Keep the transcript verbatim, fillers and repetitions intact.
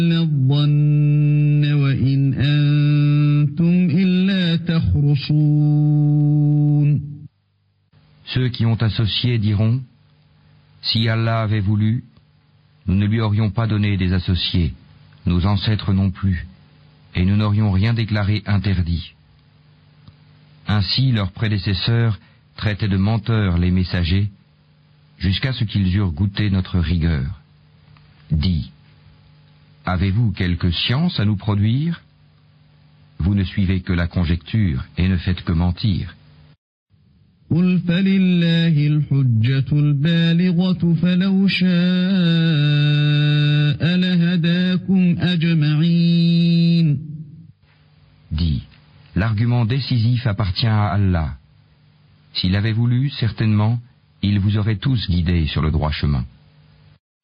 الظن وإن أنتم إلا تخرصون. Ceux qui ont associé diront, si Allah avait voulu, nous ne lui aurions pas donné des associés, nos ancêtres non plus, et nous n'aurions rien déclaré interdit. Ainsi leurs prédécesseurs traitaient de menteurs les messagers, jusqu'à ce qu'ils eurent goûté notre rigueur. Dis, avez-vous quelque science à nous produire? Vous ne suivez que la conjecture et ne faites que mentir. قل فلله الحجة البالغة فلو شاء لهداكم أجمعين. Dis, l'argument décisif appartient à Allah. S'il avait voulu, certainement, il vous aurait tous guidés sur le droit chemin.